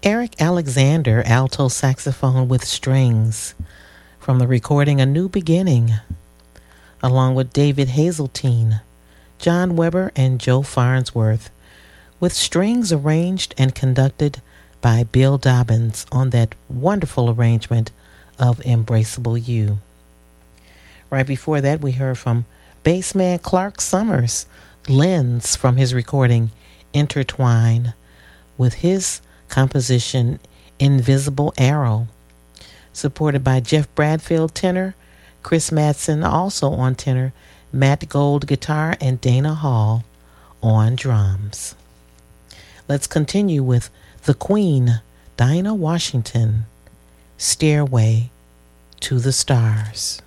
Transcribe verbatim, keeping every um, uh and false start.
Eric Alexander, alto saxophone with strings, from the recording A New Beginning, along with David Hazeltine, John Weber, and Joe Farnsworth, with strings arranged and conducted by Bill Dobbins on that wonderful arrangement of Embraceable You. Right before that, we heard from bassman Clark Summers, Lens, from his recording Intertwine, with his composition Invisible Arrow, supported by Jeff Bradfield tenor, Chris Madsen also on tenor, Matt Gold guitar, and Dana Hall on drums. Let's continue with the Queen, Dinah Washington, Stairway to the Stars.